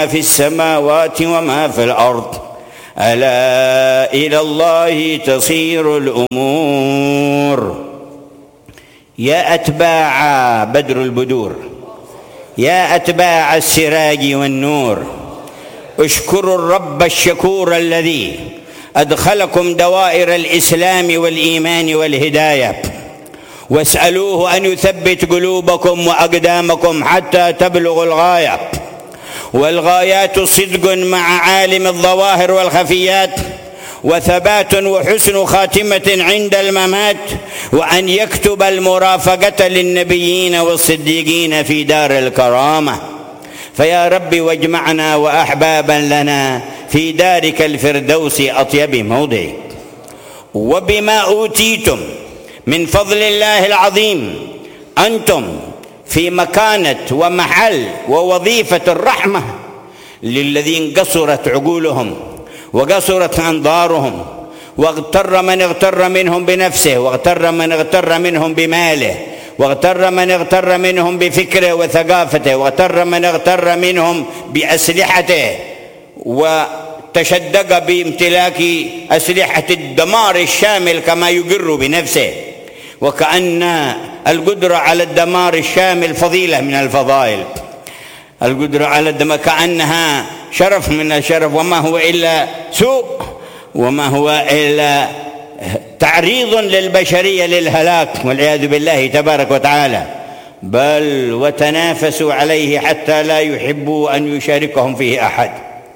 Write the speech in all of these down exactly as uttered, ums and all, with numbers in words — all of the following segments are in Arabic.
في السماوات وما في الأرض ألا إلى الله تصير الأمور. يا أتباع بدر البدور، يا أتباع السراج والنور، اشكروا الرب الشكور الذي أدخلكم دوائر الإسلام والإيمان والهداية، واسألوه أن يثبت قلوبكم وأقدامكم حتى تبلغوا الغاية. والغايات صدق مع عالم الظواهر والخفيات، وثبات وحسن خاتمة عند الممات، وأن يكتب المرافقة للنبيين والصديقين في دار الكرامة. فيا رب واجمعنا وأحبابا لنا في دارك الفردوس أطيب موضع. وبما أوتيتم من فضل الله العظيم أنتم في مكانة ومحل ووظيفة الرحمة للذين قصرت عقولهم وقصرت أنظارهم، واغتر من اغتر منهم بنفسه، واغتر من اغتر منهم بماله، واغتر من اغتر منهم بفكره وثقافته، واغتر من اغتر منهم بأسلحته، وتشدق بامتلاك أسلحة الدمار الشامل كما يقر بنفسه، وكأن القدرة على الدمار الشامل فضيلة من الفضائل، القدرة على الدمار كأنها شرف من الشرف، وما هو إلا سوء، وما هو إلا تعريض للبشرية للهلاك والعياذ بالله تبارك وتعالى. بل وتنافسوا عليه حتى لا يحبوا أن يشاركهم فيه أحد.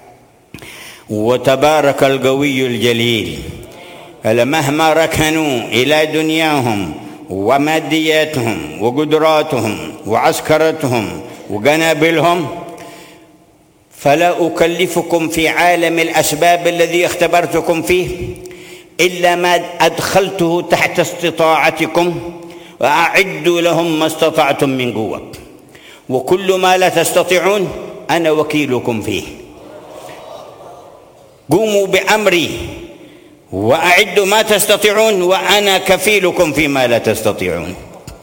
وتبارك القوي الجليل، فلمهما ركنوا إلى دنياهم ومادياتهم وقدراتهم وعسكرتهم وقنابلهم، فلا أكلفكم في عالم الأسباب الذي اختبرتكم فيه إلا ما أدخلته تحت استطاعتكم، وأعدوا لهم ما استطعتم من قوة، وكل ما لا تستطيعون أنا وكيلكم فيه. قوموا بأمري وأعدوا ما تستطيعون وأنا كفيلكم فيما لا تستطيعون.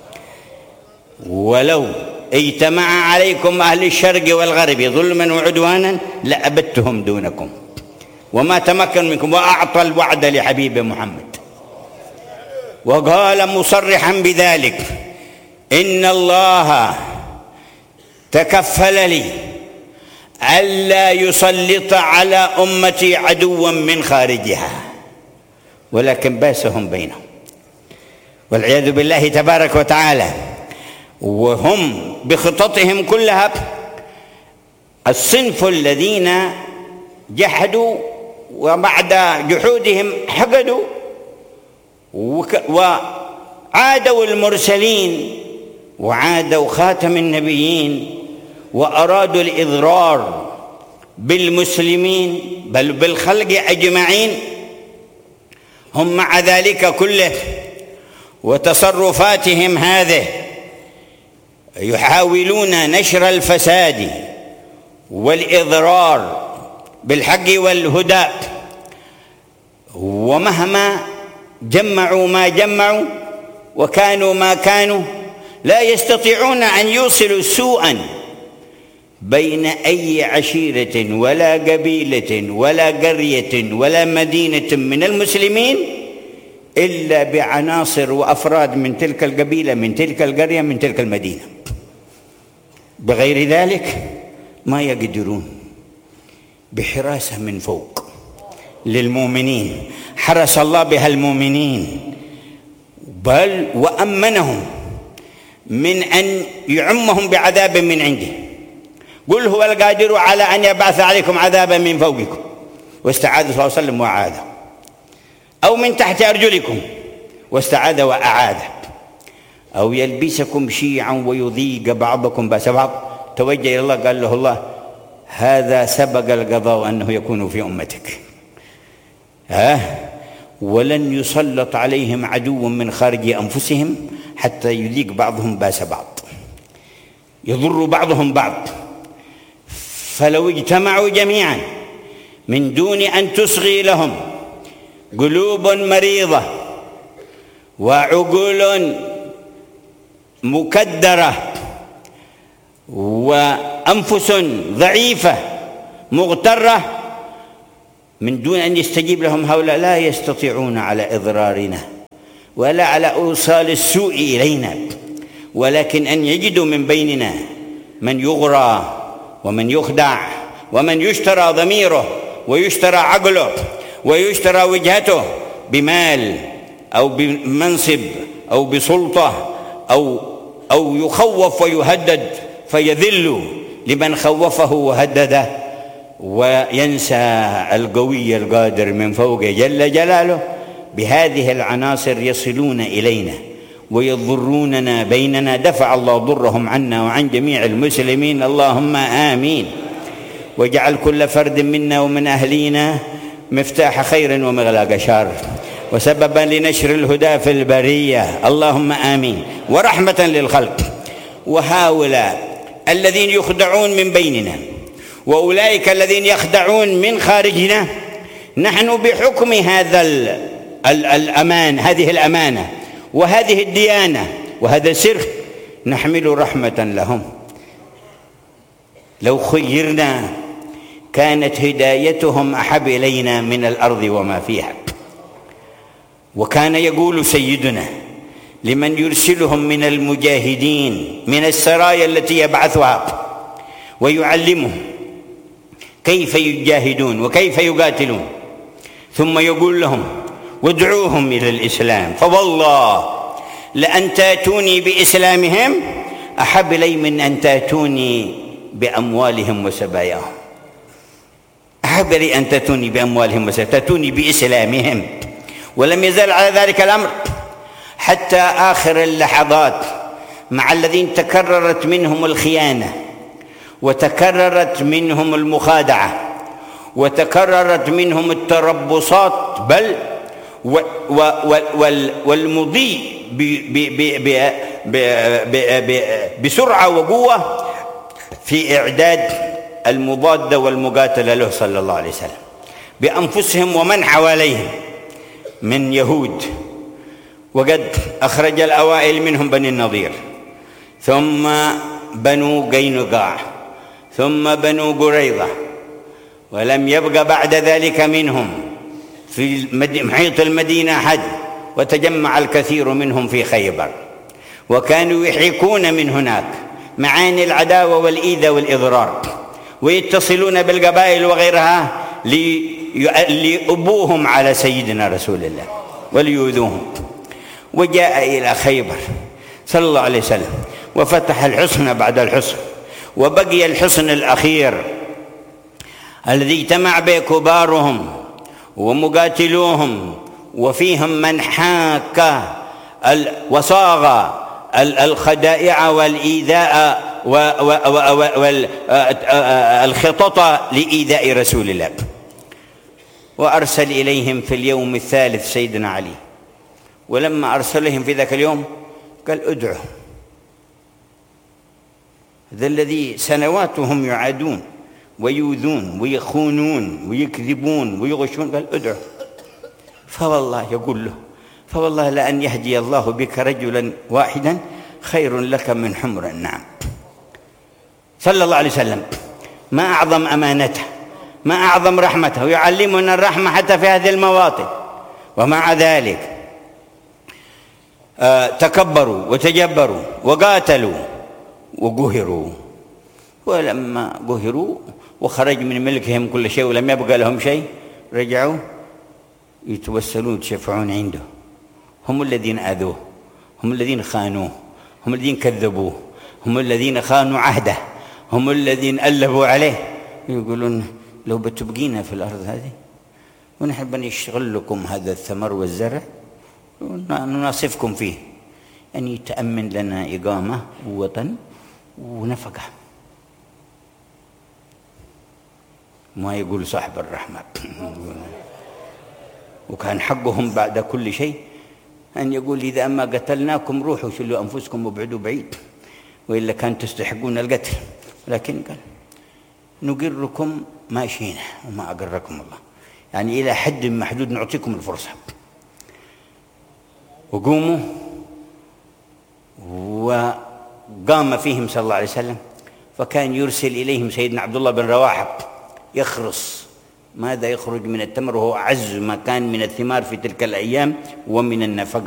ولو اجتمع عليكم أهل الشرق والغرب ظلما وعدوانا لأبدتهم دونكم وما تمكن منكم، وأعطى الوعد لحبيب محمد وقال مصرحا بذلك: إن الله تكفل لي ألا يسلط على أمتي عدوا من خارجها ولكن باسهم بينهم، والعياذ بالله تبارك وتعالى. وهم بخططهم كلها الصنف الذين جحدوا وبعد جحودهم حقدوا وعادوا المرسلين وعادوا خاتم النبيين وأرادوا الإضرار بالمسلمين بل بالخلق أجمعين. هم مع ذلك كله وتصرفاتهم هذه يحاولون نشر الفساد والإضرار بالحق والهدى، ومهما جمعوا ما جمعوا وكانوا ما كانوا لا يستطيعون أن يوصلوا سوءا بين أي عشيرة ولا قبيلة ولا قرية ولا مدينة من المسلمين إلا بعناصر وأفراد من تلك القبيلة من تلك القرية من تلك المدينة. بغير ذلك ما يقدرون. بحراسة من فوق للمؤمنين حرس الله بها المؤمنين، بل وأمنهم من أن يعمهم بعذاب من عنده. قل هو القادر على أن يبعث عليكم عذابا من فوقكم، واستعاذ صلى الله عليه وسلم وأعاذ، أو من تحت أرجلكم واستعاذ وأعاذ، أو يلبسكم شيعا ويذيق بعضكم بأس بعض. توجه إلى الله قال له الله: هذا سبق القضاء أنه يكون في أمتك، ها ولن يسلط عليهم عدو من خارج أنفسهم حتى يذيق بعضهم بأس بعض، يضر بعضهم بعض. فلو اجتمعوا جميعا من دون أن تصغي لهم قلوب مريضة وعقول مكدرة وأنفس ضعيفة مغترة من دون أن يستجيب لهم هؤلاء لا يستطيعون على إضرارنا ولا على إوصال السوء إلينا، ولكن أن يجدوا من بيننا من يغرى ومن يخدع ومن يشترى ضميره ويشترى عقله ويشترى وجهته بمال أو بمنصب أو بسلطة أو أو يخوف ويهدد فيذل لمن خوفه وهدده، وينسى القوي القادر من فوق جل جلاله. بهذه العناصر يصلون إلينا ويضروننا بيننا، دفع الله ضرهم عنا وعن جميع المسلمين، اللهم آمين. واجعل كل فرد منا ومن أهلينا مفتاح خير ومغلاق شر وسببا لنشر الهدى في البرية، اللهم آمين. ورحمة للخلق. وهؤلاء الذين يخدعون من بيننا وأولئك الذين يخدعون من خارجنا، نحن بحكم هذا الأمان هذه الأمانة وهذه الديانة وهذا السر نحمل رحمة لهم. لو خيرنا كانت هدايتهم أحب إلينا من الأرض وما فيها. وكان يقول سيدنا لمن يرسلهم من المجاهدين من السرايا التي يبعثها ويعلمهم كيف يجاهدون وكيف يقاتلون، ثم يقول لهم وادعوهم إلى الإسلام، فوالله لأن تأتوني بإسلامهم أحب إلي من أن تأتوني بأموالهم وسباياهم. أحب لي أن تأتوني بأموالهم وسباياهم، تأتوني بإسلامهم. ولم يزال على ذلك الأمر حتى آخر اللحظات مع الذين تكررت منهم الخيانة وتكررت منهم المخادعة وتكررت منهم التربصات، بل والمضي بسرعة وقوة في إعداد المضادة والمقاتلة له صلى الله عليه وسلم بأنفسهم ومن حواليهم من يهود. وقد أخرج الأوائل منهم بني النضير، ثم بنو قينقاع، ثم بنو قريظة، ولم يبق بعد ذلك منهم في محيط المدينة أحد، وتجمع الكثير منهم في خيبر، وكانوا يحيكون من هناك معاني العداوة والإيذاء والإضرار، ويتصلون بالقبائل وغيرها ليؤبوهم على سيدنا رسول الله وليؤذوهم. وجاء إلى خيبر صلى الله عليه وسلم وفتح الحصن بعد الحصن، وبقي الحصن الأخير الذي اجتمع به كبارهم ومقاتلوهم، وفيهم من حاك وصاغ الخدائع والإيذاء والخطط لإيذاء رسول الله. وأرسل إليهم في اليوم الثالث سيدنا علي، ولما أرسلهم في ذاك اليوم قال ادعوا ذا الذي سنواتهم يعادون ويؤذون ويخونون ويكذبون ويغشون، قال ادعوا. فوالله يقول له فوالله لأن يهدي الله بك رجلا واحدا خير لك من حمر النعم. صلى الله عليه وسلم ما أعظم أمانته، ما أعظم رحمته، ويعلمنا الرحمة حتى في هذه المواطن. ومع ذلك آه تكبروا وتجبروا وقاتلوا وقهروا، ولما قهروا وخرج من ملكهم كل شيء ولم يبقى لهم شيء رجعوا يتوسلون يتشفعون عنده. هم الذين أذوه، هم الذين خانوه، هم الذين كذبوه، هم الذين خانوا عهده، هم الذين ألبوا عليه. يقولون لو بتبقينا في الأرض هذه ونحن بنشغل لكم هذا الثمر والزرع ونناصفكم فيه، أن يتأمن لنا إقامة ووطن ونفقة. ما يقول صاحب الرحمة. وكان حقهم بعد كل شيء أن يقول إذا أما قتلناكم روحوا شلوا أنفسكم وابعدوا بعيد، وإلا كان تستحقون القتل. لكن قال نقركم ما شئنا وما أقركم الله، يعني إلى حد محدود نعطيكم الفرصة. وقوموا. وقام فيهم صلى الله عليه وسلم، فكان يرسل إليهم سيدنا عبد الله بن رواحة يخرص. ماذا يخرج من التمر وهو أعز ما كان من الثمار في تلك الأيام ومن النفقة.